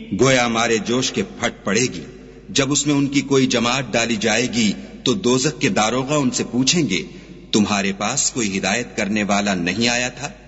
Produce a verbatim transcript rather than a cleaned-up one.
गोया मारे जोश के फट पड़ेगी। जब उसमें उनकी कोई जमात डाली जाएगी तो दोजख के दारोगा उनसे पूछेंगे, तुम्हारे पास कोई हिदायत करने वाला नहीं आया था?